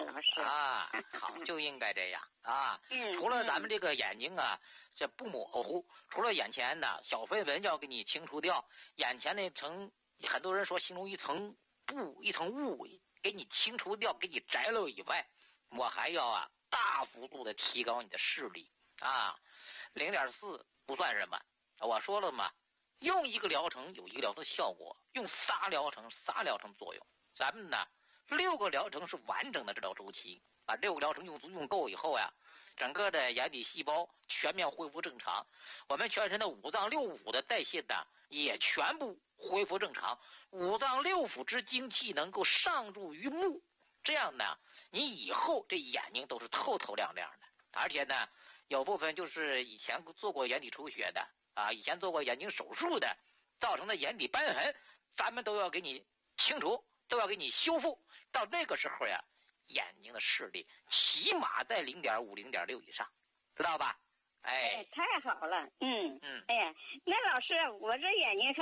老师啊，好，就应该这样啊。除了咱们这个眼睛啊，这不模糊，除了眼前的小飞蚊要给你清除掉，眼前那层很多人说形容一层布一层雾给你清除掉，给你摘了以外，我还要大幅度的提高你的视力啊。0.4不算什么，我说了嘛，用一个疗程有一个疗程的效果，用仨疗程作用。咱们呢6个疗程是完整的治疗周期，把6个疗程用足用够以后呀，整个的眼底细胞全面恢复正常，我们全身的五脏六腑的代谢呢也全部恢复正常，五脏六腑之精气能够上注于目，这样呢你以后这眼睛都是透透亮亮的。而且呢有部分就是以前做过眼底出血的啊，以前做过眼睛手术的造成的眼底瘢痕，咱们都要给你清除，都要给你修复。到那个时候呀，眼睛的视力起码在0.5、0.6以上，知道吧？哎， 太好了，哎呀，那老师，我这眼睛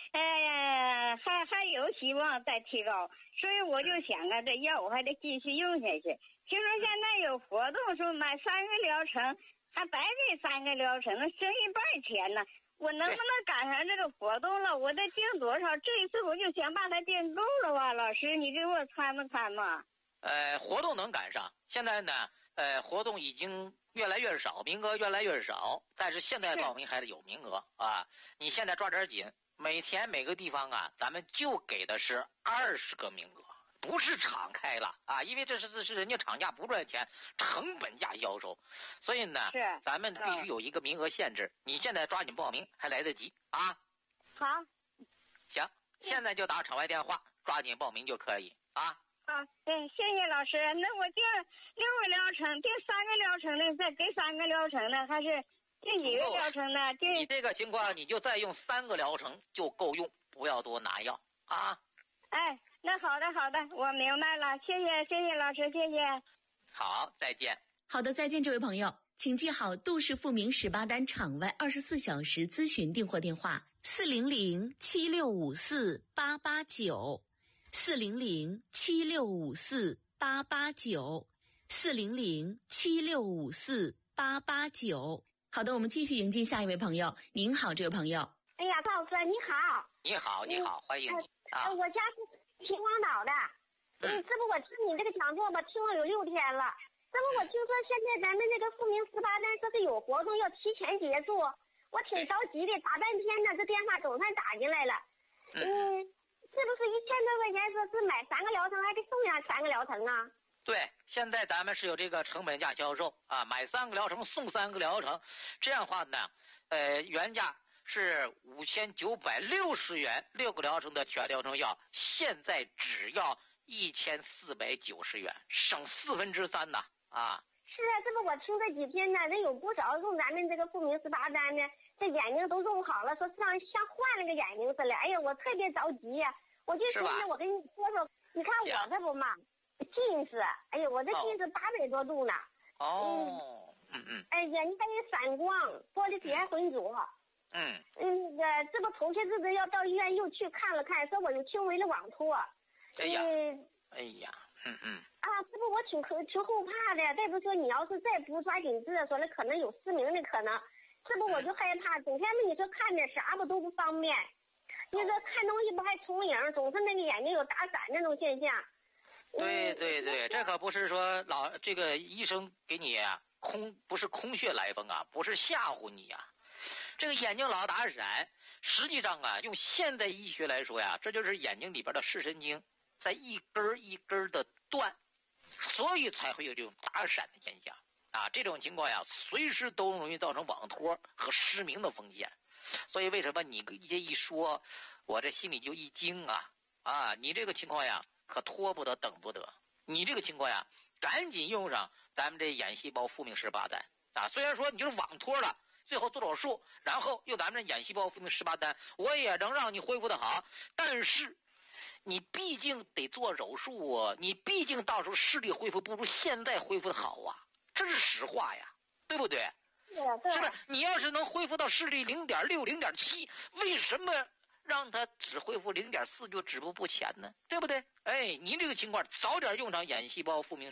还有希望再提高，所以我就想这药我还得继续用下去。听说现在有活动，说买3个疗程，还白给3个疗程，能省一半钱呢。我能不能赶上这个活动了？我得订多少？这一次我就想把它订够了吧，老师，你给我参不参嘛？ 活动能赶上，现在呢，活动已经越来越少，名额越来越少，但是现在报名还是有名额啊！你现在抓点紧，每天每个地方啊，咱们就给的是20个名额，不是敞开了啊，因为这是人家厂家不赚钱，成本价销售，所以呢，咱们必须有一个名额限制。你现在抓紧报名还来得及啊！ 好， 行，现在就打场外电话，抓紧报名就可以啊！ 好，谢谢老师。那我订6个疗程，订3个疗程呢，再给3个疗程呢，还是订几个疗程呢？ 你这个情况你就再用3个疗程就够用，不要多拿药啊！ 哎，那好的，我明白了，谢谢老师，谢谢。 好，再见。 好的，再见，这位朋友，请记好杜氏复明18单场外24小时咨询订货电话：400-7654-889。400-7654-889 400-7654-889。好的，我们继续迎接下一位朋友。您好，这位朋友。 哎呀，赵老师你好。 你好，欢迎你啊！ 我家是秦皇岛的。这不我听你这个讲座吧，听了有6天了。这不我听说现在咱们这个复明18单说是有活动，要提前结束，我挺着急的，打半天呢，这电话总算打进来了。是不是1000多块钱说是买3个疗程，还得送上3个疗程啊？ 对，现在咱们是有这个成本价销售啊，买3个疗程送3个疗程，这样的话呢，原价是5960元，6个疗程的全疗程药，现在只要1490元，省3/4呐啊！ 是啊，这不我听这几天呢，人有不少用咱们这个复明18单呢，这眼睛都用好了，说像换了个眼睛似的。哎呀，我特别着急呀！我就说呢，我跟你说说，你看我这不嘛，近视，哎呀，我这近视800多度呢。哎，眼睛带有散光，玻璃体还浑浊。这不头些日子要到医院又去看了看，说我有轻微的网脱。 这不我挺后怕的。再不说你要是再不抓紧治，说了可能有失明的可能。这不我就害怕，整天吧你说看点啥不都不方便。你说看东西不还重影，总是那个眼睛有打闪那种现象。 对，这可不是说这个医生给你不是空穴来风啊，不是吓唬你啊。这个眼睛老打闪，实际上啊，用现代医学来说呀，这就是眼睛里边的视神经在一根一根的断，所以才会有这种打闪的现象啊。这种情况呀，随时都容易造成网脱和失明的风险。所以为什么你这一说，我这心里就一惊啊！你这个情况呀，可拖不得，等不得。你这个情况呀，赶紧用上咱们这眼细胞复明18单啊！虽然说你就是网脱了，最后做手术，然后用咱们这眼细胞复明18单，我也能让你恢复的好，但是你毕竟得做手术啊，你毕竟到时候视力恢复不如现在恢复的好啊，这是实话呀，对不对？是不是？你要是能恢复到视力0.6、0.7，为什么让它只恢复0.4就止步不前呢？对不对？哎，您这个情况早点用上眼细胞复明